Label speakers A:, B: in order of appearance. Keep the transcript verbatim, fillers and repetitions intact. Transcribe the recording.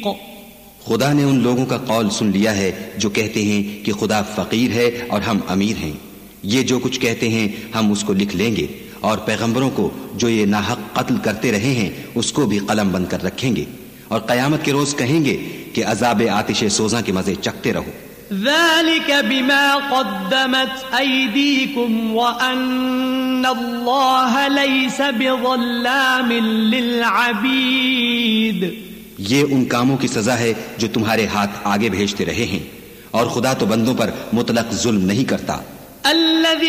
A: खुदा ने उन लोगों का कौल सुन लिया है जो कहते हैं कि खुदा फकीर है और हम अमीर हैं। ये जो कुछ कहते हैं हम उसको लिख लेंगे और पैगंबरों को जो ये नाहक कत्ल करते रहे हैं उसको भी कलम बंद कर रखेंगे और कयामत के रोज कहेंगे कि अज़ाब आतिशे सोजा के मजे चखते रहो।
B: ज़ालिक बिमा क़द्दमत अयदीकुम व अन्नल्लाह लैसा बिज़ल्लामिन लिलअबीद।
A: ये उन कामों की सजा है जो तुम्हारे हाथ आगे भेजते रहे हैं और खुदा तो बंदों पर मुतलक जुल्म नहीं करता।